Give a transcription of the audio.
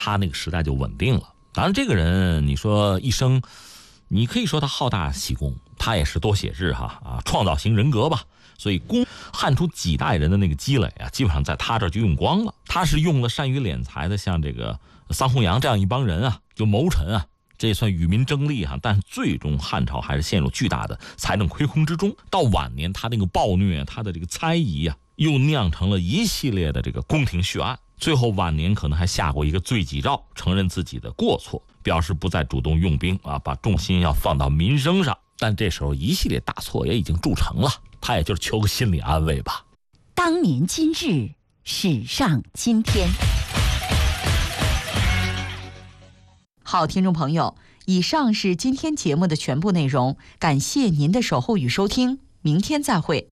他那个时代就稳定了。当然，这个人你说一生，你可以说他好大喜功，他也是多写志创造型人格吧。所以汉初几代人的那个积累啊，基本上在他这儿就用光了。他是用了善于敛财的，像这个桑弘羊这样一帮人啊，就谋臣啊，这也算与民争利但最终汉朝还是陷入巨大的财政亏空之中。到晚年，他那个暴虐，他的这个猜疑又酿成了一系列的这个宫廷血案。最后晚年可能还下过一个罪己诏，承认自己的过错，表示不再主动用兵把重心要放到民生上。但这时候一系列大错也已经铸成了，他也就是求个心理安慰吧。 当年今日，史上今天。好，听众朋友，以上是今天节目的全部内容，感谢您的守候与收听，明天再会。